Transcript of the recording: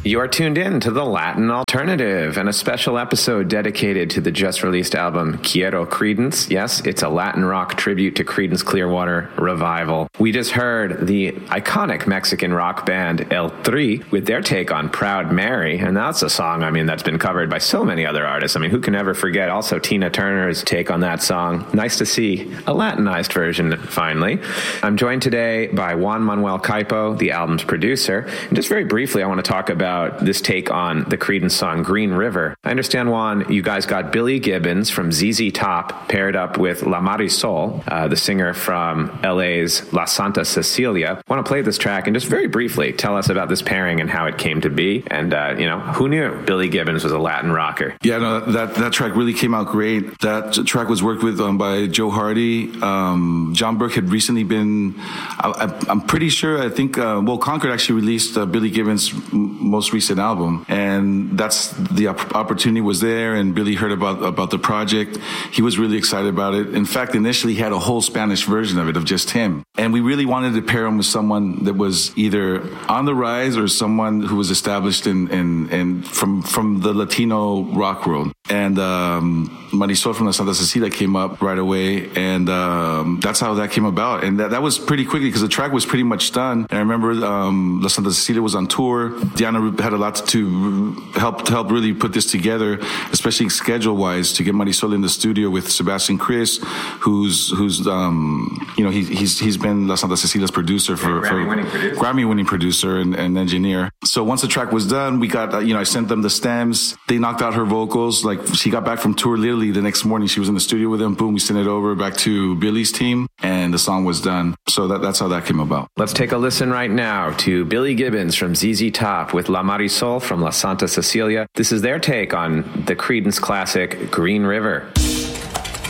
You are tuned in to the Latin Alternative and a special episode dedicated to the just-released album Quiero Creedence. Yes, it's a Latin rock tribute to Creedence Clearwater Revival. We just heard the iconic Mexican rock band El Tri with their take on Proud Mary, and that's a song, that's been covered by so many other artists. Who can ever forget also Tina Turner's take on that song? Nice to see a Latinized version finally. I'm joined today by Juan Manuel Caipo, the album's producer, and just very briefly I want to talk about this take on the Creedence song Green River. I understand, Juan, you guys got Billy Gibbons from ZZ Top paired up with La Marisol, the singer from LA's La Santa Cecilia. I want to play this track and just very briefly tell us about this pairing and how it came to be. And, who knew Billy Gibbons was a Latin rocker? Yeah, no, that track really came out great. That track was worked with by Joe Hardy. John Burke had recently been, I'm pretty sure, Concord actually released Billy Gibbons' most recent album, and that's the opportunity was there, and Billy heard about the project. He was really excited about it. In fact, initially he had a whole Spanish version of it, of just him, and we really wanted to pair him with someone that was either on the rise or someone who was established in from the Latino rock world. And Marisol from La Santa Cecilia came up right away, and that's how that came about. And that was pretty quickly because the track was pretty much done. And I remember La Santa Cecilia was on tour. Diana had a lot to help really put this together, especially schedule-wise, to get Marisol in the studio with Sebastian Chris, who's he's been La Santa Cecilia's producer for Grammy-winning producer and engineer. So once the track was done, we got I sent them the stems. They knocked out her vocals. Like, she got back from tour literally the next morning. She was in the studio with them. Boom, we sent it over back to Billy's team, and the song was done. So that's how that came about. Let's take a listen right now to Billy Gibbons from ZZ Top with La Marisol from La Santa Cecilia. This is their take on the Creedence classic Green River.